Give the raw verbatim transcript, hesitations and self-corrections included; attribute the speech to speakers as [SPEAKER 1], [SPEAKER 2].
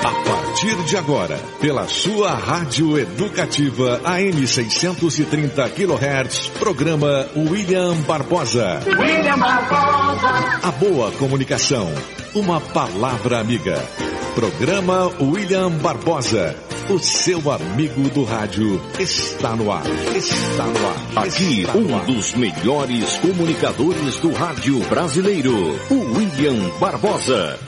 [SPEAKER 1] A partir de agora, pela sua rádio educativa A M seiscentos e trinta quilohertz, programa William Barbosa.
[SPEAKER 2] William Barbosa.
[SPEAKER 1] A boa comunicação, uma palavra amiga. Programa William Barbosa. O seu amigo do rádio está no ar. Está no ar.
[SPEAKER 3] Aqui, um dos melhores comunicadores do rádio brasileiro, o William Barbosa.